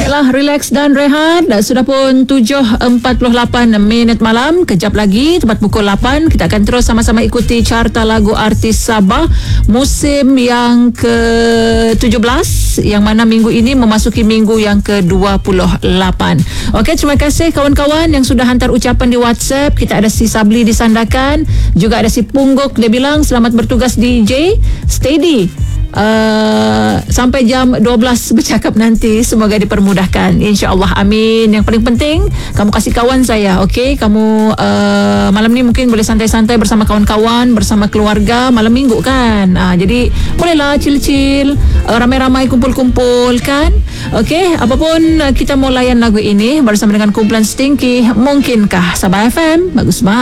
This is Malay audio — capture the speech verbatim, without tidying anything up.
Baiklah, relax dan rehat. Sudah pun tujuh empat puluh lapan minit malam. Kejap lagi, tepat pukul lapan, kita akan terus sama-sama ikuti carta lagu artis Sabah musim yang ke tujuh belas, yang mana minggu ini memasuki minggu yang ke dua puluh lapan. Okey, terima kasih kawan-kawan yang sudah hantar ucapan di WhatsApp. Kita ada si Sabli di Sandakan, juga ada si Pungguk, dia bilang selamat bertugas D J, steady Uh, sampai jam dua belas bercakap nanti, semoga dipermudahkan, insya-Allah, amin. Yang paling penting kamu kasih kawan saya, okey? Kamu uh, malam ni mungkin boleh santai-santai bersama kawan-kawan, bersama keluarga, malam minggu kan. Uh, jadi bolehlah chill-chill, uh, ramai-ramai kumpul-kumpul kan. Okey, apapun uh, kita mau layan lagu ini bersama dengan kumpulan Stinky. Mungkinkah Sabah F M? Bagus banget.